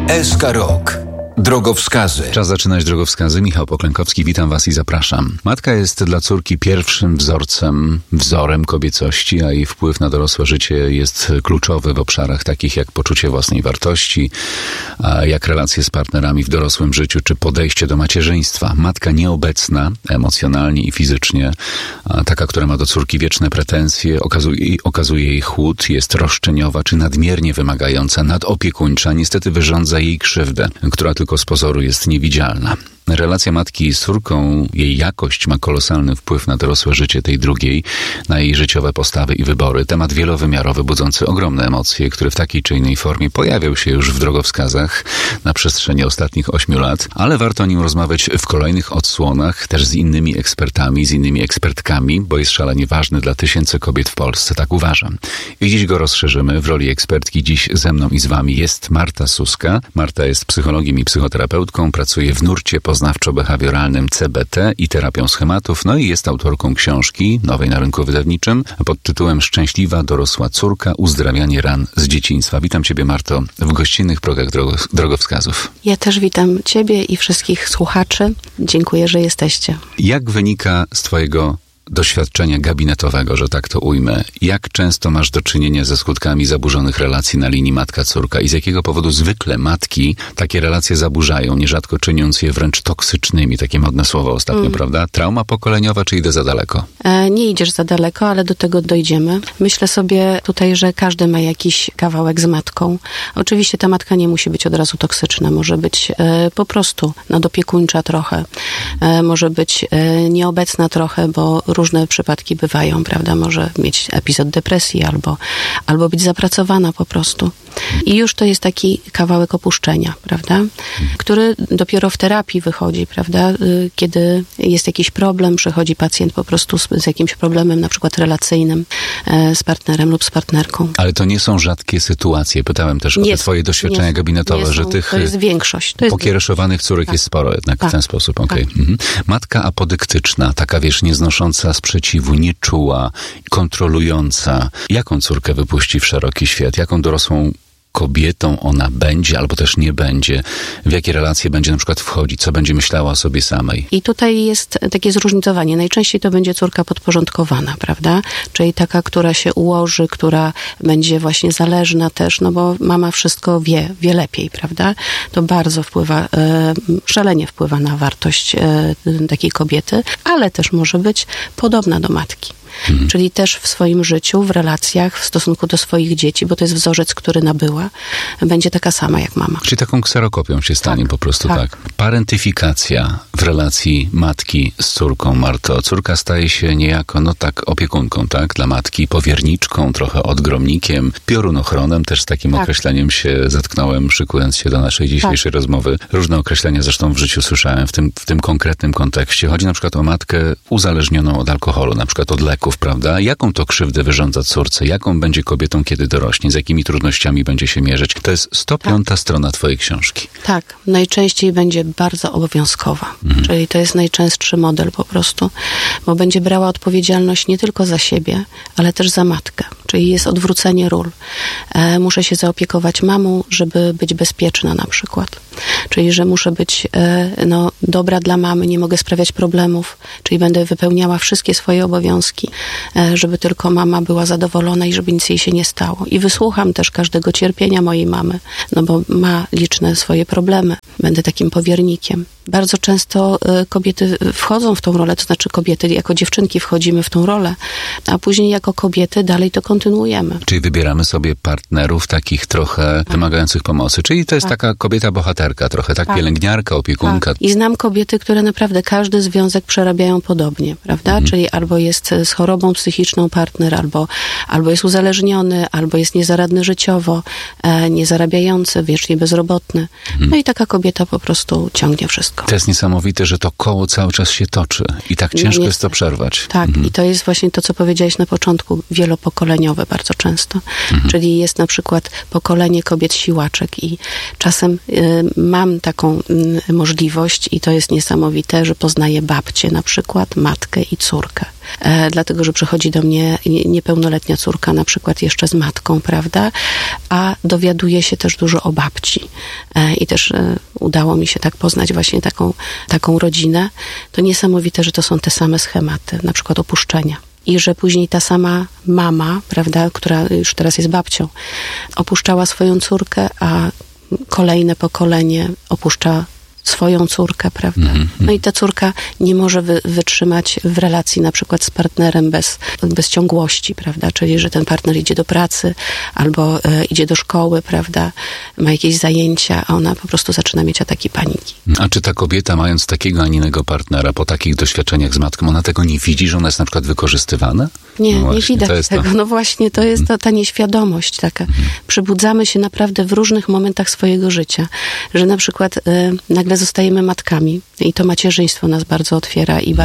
SK Rok. Drogowskazy. Czas zaczynać drogowskazy. Michał Poklękowski, witam Was i zapraszam. Matka jest dla córki pierwszym wzorem kobiecości, a jej wpływ na dorosłe życie jest kluczowy w obszarach takich jak poczucie własnej wartości, jak relacje z partnerami w dorosłym życiu, czy podejście do macierzyństwa. Matka nieobecna emocjonalnie i fizycznie, taka, która ma do córki wieczne pretensje, okazuje jej chłód, jest roszczeniowa, czy nadmiernie wymagająca, nadopiekuńcza, niestety wyrządza jej krzywdę, która tylko z pozoru jest niewidzialna. Relacja matki z córką, jej jakość ma kolosalny wpływ na dorosłe życie tej drugiej, na jej życiowe postawy i wybory. Temat wielowymiarowy, budzący ogromne emocje, który w takiej czy innej formie pojawiał się już w drogowskazach na przestrzeni ostatnich 8 lat, ale warto o nim rozmawiać w kolejnych odsłonach, też z innymi ekspertami, z innymi ekspertkami, bo jest szalenie ważny dla tysięcy kobiet w Polsce, tak uważam. I dziś go rozszerzymy. W roli ekspertki dziś ze mną i z Wami jest Marta Suska. Marta jest psychologiem i psychoterapeutką, pracuje w nurcie poznawczo-behawioralnym CBT i terapią schematów, no i jest autorką książki nowej na rynku wydawniczym pod tytułem Szczęśliwa dorosła córka – uzdrawianie ran z dzieciństwa. Witam Ciebie, Marto, w gościnnych progach drogowskazów. Ja też witam Ciebie i wszystkich słuchaczy. Dziękuję, że jesteście. Jak wynika z Twojego doświadczenia gabinetowego, że tak to ujmę, jak często masz do czynienia ze skutkami zaburzonych relacji na linii matka-córka i z jakiego powodu zwykle matki takie relacje zaburzają, nierzadko czyniąc je wręcz toksycznymi, takie modne słowo ostatnio, prawda? Trauma pokoleniowa, czy idę za daleko? Nie idziesz za daleko, ale do tego dojdziemy. Myślę sobie tutaj, że każdy ma jakiś kawałek z matką. Oczywiście ta matka nie musi być od razu toksyczna, może być po prostu nadopiekuńcza trochę, może być nieobecna trochę, bo różne przypadki bywają, prawda? Może mieć epizod depresji albo być zapracowana po prostu. I już to jest taki kawałek opuszczenia, prawda? Który dopiero w terapii wychodzi, prawda? Kiedy jest jakiś problem, przychodzi pacjent po prostu z jakimś problemem, na przykład relacyjnym z partnerem lub z partnerką. Ale to nie są rzadkie sytuacje. Pytałem też o te Twoje doświadczenia gabinetowe, że tych to jest większość. pokiereszowanych córek jest sporo jednak w ten sposób. Okay. Matka apodyktyczna, taka nieznosząca sprzeciwu, nieczuła, kontrolująca. Jaką córkę wypuści w szeroki świat? Jaką dorosłą kobietą ona będzie, albo też nie będzie? W jakie relacje będzie na przykład wchodzić? Co będzie myślała o sobie samej? I tutaj jest takie zróżnicowanie. Najczęściej to będzie córka podporządkowana, prawda? Czyli taka, która się ułoży, która będzie właśnie zależna też, no bo mama wszystko wie lepiej, prawda? To bardzo wpływa, szalenie wpływa na wartość takiej kobiety, ale też może być podobna do matki. Czyli też w swoim życiu, w relacjach, w stosunku do swoich dzieci, bo to jest wzorzec, który nabyła, będzie taka sama jak mama. Czyli taką kserokopią się stanie po prostu, tak. Parentyfikacja w relacji matki z córką, Marto. Córka staje się niejako, opiekunką, tak? Dla matki, powierniczką, trochę odgromnikiem, piorunochronem, też z takim określeniem się zatknąłem, szykując się do naszej dzisiejszej rozmowy. Różne określenia zresztą w życiu słyszałem w tym konkretnym kontekście. Chodzi na przykład o matkę uzależnioną od alkoholu, na przykład od leków, prawda? Jaką to krzywdę wyrządza córce? Jaką będzie kobietą, kiedy dorośnie? Z jakimi trudnościami będzie się mierzyć? To jest 105. strona Twojej książki. Tak. Najczęściej będzie bardzo obowiązkowa. Czyli to jest najczęstszy model po prostu. Bo będzie brała odpowiedzialność nie tylko za siebie, ale też za matkę. Czyli jest odwrócenie ról. Muszę się zaopiekować mamą, żeby być bezpieczna na przykład. Czyli, że muszę być dobra dla mamy, nie mogę sprawiać problemów. Czyli będę wypełniała wszystkie swoje obowiązki, żeby tylko mama była zadowolona i żeby nic jej się nie stało. I wysłucham też każdego cierpienia mojej mamy, no bo ma liczne swoje problemy. Będę takim powiernikiem. Bardzo często kobiety wchodzą w tą rolę, to znaczy kobiety jako dziewczynki wchodzimy w tą rolę, a później jako kobiety dalej to kontynuujemy. Czyli wybieramy sobie partnerów takich trochę wymagających pomocy. Czyli to jest taka kobieta bohaterka trochę, pielęgniarka, opiekunka. I znam kobiety, które naprawdę każdy związek przerabiają podobnie, prawda? Czyli albo jest z chorobą psychiczną partner, albo jest uzależniony, albo jest niezaradny życiowo, niezarabiający, wiecznie bezrobotny. No i taka kobieta po prostu ciągnie wszystko. dziecko. To jest niesamowite, że to koło cały czas się toczy i tak ciężko jest to przerwać. Tak, i to jest właśnie to, co powiedziałeś na początku, wielopokoleniowe bardzo często. Czyli jest na przykład pokolenie kobiet siłaczek i czasem mam taką możliwość i to jest niesamowite, że poznaję babcię na przykład, matkę i córkę. Dlatego, że przychodzi do mnie niepełnoletnia córka na przykład jeszcze z matką, prawda? A dowiaduje się też dużo o babci. I też udało mi się tak poznać właśnie taką rodzinę. To niesamowite, że to są te same schematy, na przykład opuszczenia. I że później ta sama mama, prawda, która już teraz jest babcią, opuszczała swoją córkę, a kolejne pokolenie opuszcza swoją córkę, prawda? No i ta córka nie może wytrzymać w relacji na przykład z partnerem bez ciągłości, prawda? Czyli, że ten partner idzie do pracy albo idzie do szkoły, prawda? Ma jakieś zajęcia, a ona po prostu zaczyna mieć ataki paniki. A czy ta kobieta, mając takiego, a nie innego partnera, po takich doświadczeniach z matką, ona tego nie widzi, że ona jest na przykład wykorzystywana? Nie, no właśnie, nie widać tego. No właśnie, to jest ta nieświadomość taka. Przybudzamy się naprawdę w różnych momentach swojego życia, że na przykład nagle zostajemy matkami i to macierzyństwo nas bardzo otwiera i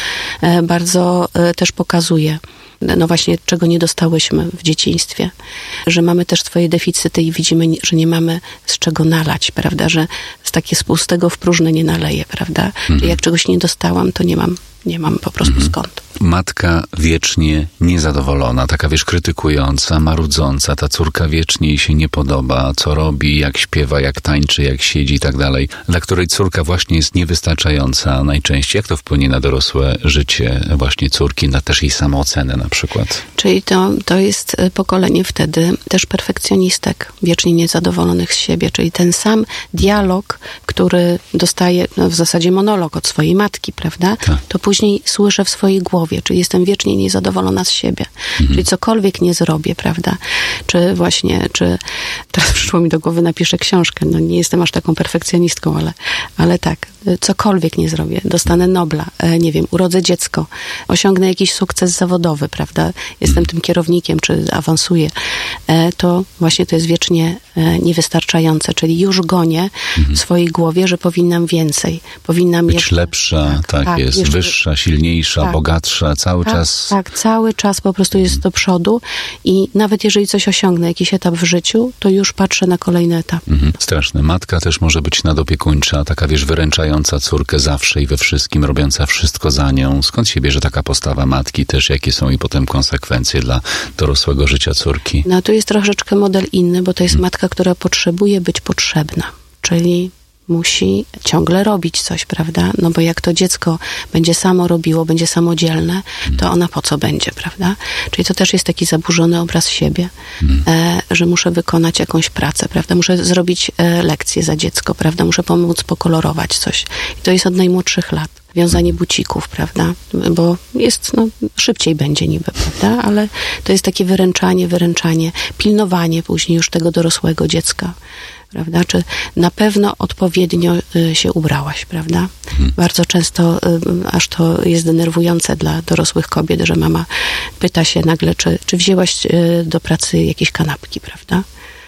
bardzo też pokazuje, no właśnie, czego nie dostałyśmy w dzieciństwie, że mamy też swoje deficyty i widzimy, że nie mamy z czego nalać, prawda, że z pustego w próżne nie naleję, prawda, że jak czegoś nie dostałam, to nie mam po prostu skąd. Matka wiecznie niezadowolona, taka krytykująca, marudząca, ta córka wiecznie jej się nie podoba, co robi, jak śpiewa, jak tańczy, jak siedzi i tak dalej, dla której córka właśnie jest niewystarczająca najczęściej. Jak to wpłynie na dorosłe życie właśnie córki, na też jej samoocenę na przykład? Czyli to jest pokolenie wtedy też perfekcjonistek, wiecznie niezadowolonych z siebie, czyli ten sam dialog, który dostaje, w zasadzie monolog od swojej matki, prawda? Tak. To później słyszę w swojej głowie, czyli jestem wiecznie niezadowolona z siebie. Czyli cokolwiek nie zrobię, prawda? Czy teraz przyszło mi do głowy, napiszę książkę. No nie jestem aż taką perfekcjonistką, ale tak, cokolwiek nie zrobię. Dostanę Nobla, nie wiem, urodzę dziecko, osiągnę jakiś sukces zawodowy, prawda? Jestem tym kierownikiem, czy awansuję. To właśnie to jest wiecznie niewystarczające, czyli już gonię w swojej głowie, że powinnam więcej. Powinnam być jeszcze lepsza, tak jest, jeszcze wyższa, silniejsza, bogatsza, cały czas. Tak, cały czas po prostu jest do przodu i nawet jeżeli coś osiągnę, jakiś etap w życiu, to już patrzę na kolejny etap. Straszne. Matka też może być nadopiekuńcza, taka wyręczająca córkę zawsze i we wszystkim, robiąca wszystko za nią. Skąd się bierze taka postawa matki też? Jakie są i potem konsekwencje dla dorosłego życia córki? No tu jest troszeczkę model inny, bo to jest matka, która potrzebuje być potrzebna. Czyli musi ciągle robić coś, prawda? No bo jak to dziecko będzie samo robiło, będzie samodzielne, to ona po co będzie, prawda? Czyli to też jest taki zaburzony obraz siebie, że muszę wykonać jakąś pracę, prawda? Muszę zrobić lekcję za dziecko, prawda? Muszę pomóc pokolorować coś. I to jest od najmłodszych lat. Wiązanie bucików, prawda? Bo jest, szybciej będzie niby, prawda? Ale to jest takie wyręczanie, pilnowanie później już tego dorosłego dziecka, prawda? Czy na pewno odpowiednio się ubrałaś, prawda? Bardzo często aż to jest denerwujące dla dorosłych kobiet, że mama pyta się nagle, czy wzięłaś do pracy jakieś kanapki, prawda?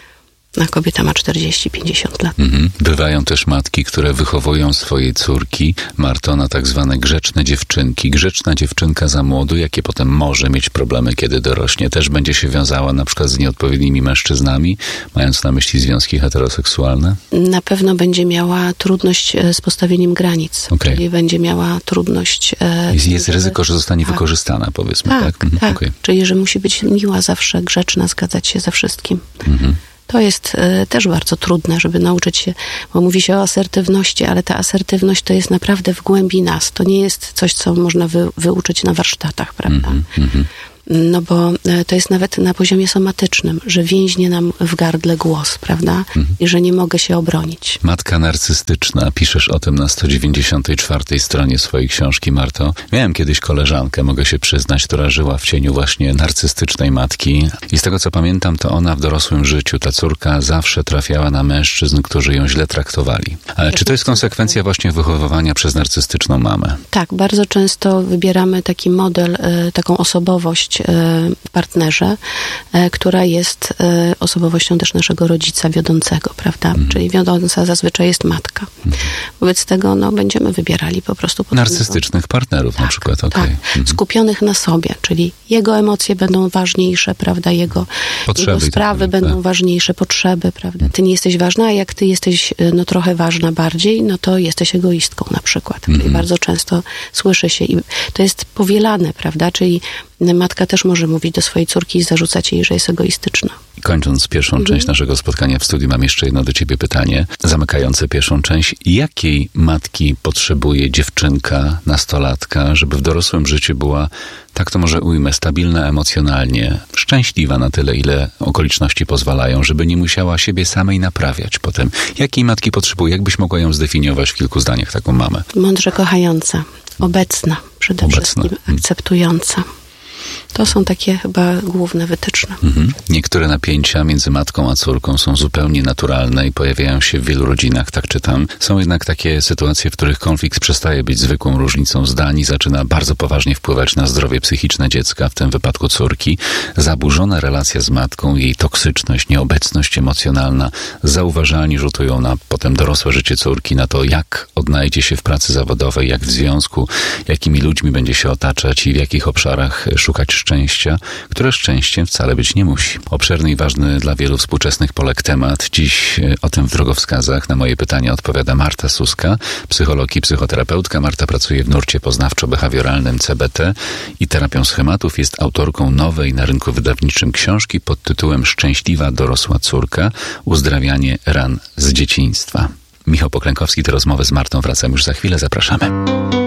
A kobieta ma 40-50 lat. Bywają też matki, które wychowują swoje córki, Marto, na tak zwane grzeczne dziewczynki. Grzeczna dziewczynka za młodu, jakie potem może mieć problemy, kiedy dorośnie. Też będzie się wiązała na przykład z nieodpowiednimi mężczyznami, mając na myśli związki heteroseksualne? Na pewno będzie miała trudność z postawieniem granic. Okay. Czyli będzie miała trudność... Jest ryzyko, że zostanie wykorzystana, powiedzmy. Tak. Okay. Czyli, że musi być miła zawsze, grzeczna, zgadzać się ze wszystkim. To jest też bardzo trudne, żeby nauczyć się, bo mówi się o asertywności, ale ta asertywność to jest naprawdę w głębi nas. To nie jest coś, co można wyuczyć na warsztatach, prawda? No bo to jest nawet na poziomie somatycznym, że więźnie nam w gardle głos, prawda? I że nie mogę się obronić. Matka narcystyczna. Piszesz o tym na 194 stronie swojej książki, Marto. Miałem kiedyś koleżankę, mogę się przyznać, która żyła w cieniu właśnie narcystycznej matki. I z tego, co pamiętam, to ona w dorosłym życiu, ta córka zawsze trafiała na mężczyzn, którzy ją źle traktowali. Ale czy to jest konsekwencja właśnie wychowywania przez narcystyczną mamę? Tak, bardzo często wybieramy taki model, taką osobowość, osobowość w partnerze, która jest osobowością też naszego rodzica wiodącego, prawda? Czyli wiodąca zazwyczaj jest matka. Wobec tego będziemy wybierali po prostu... Narcystycznych partnerów na przykład, okej. Tak. Skupionych na sobie, czyli jego emocje będą ważniejsze, prawda? Jego sprawy będą ważniejsze, potrzeby, prawda? Ty nie jesteś ważna, a jak ty jesteś trochę ważna bardziej, to jesteś egoistką na przykład. Czyli bardzo często słyszy się i to jest powielane, prawda? Czyli matka też może mówić do swojej córki i zarzucać jej, że jest egoistyczna. Kończąc pierwszą część naszego spotkania w studiu, mam jeszcze jedno do ciebie pytanie, zamykające pierwszą część. Jakiej matki potrzebuje dziewczynka, nastolatka, żeby w dorosłym życiu była, tak to może ujmę, stabilna emocjonalnie, szczęśliwa na tyle, ile okoliczności pozwalają, żeby nie musiała siebie samej naprawiać potem? Jakiej matki potrzebuje? Jak byś mogła ją zdefiniować w kilku zdaniach, taką mamę? Mądrze kochająca, obecna przede wszystkim, akceptująca. To są takie chyba główne wytyczne. Niektóre napięcia między matką a córką są zupełnie naturalne i pojawiają się w wielu rodzinach, tak czytam. Są jednak takie sytuacje, w których konflikt przestaje być zwykłą różnicą zdań i zaczyna bardzo poważnie wpływać na zdrowie psychiczne dziecka, w tym wypadku córki. Zaburzona relacja z matką, jej toksyczność, nieobecność emocjonalna zauważalnie rzutują na potem dorosłe życie córki, na to, jak odnajdzie się w pracy zawodowej, jak w związku, jakimi ludźmi będzie się otaczać i w jakich obszarach szukać szczęścia, które szczęściem wcale być nie musi. Obszerny i ważny dla wielu współczesnych Polek temat. Dziś o tym w drogowskazach. Na moje pytanie odpowiada Marta Suska, psycholog i psychoterapeutka. Marta pracuje w nurcie poznawczo-behawioralnym CBT i terapią schematów. Jest autorką nowej na rynku wydawniczym książki pod tytułem Szczęśliwa dorosła córka. Uzdrawianie ran z dzieciństwa. Michał Poklękowski, te rozmowy z Martą wracam już za chwilę. Zapraszamy.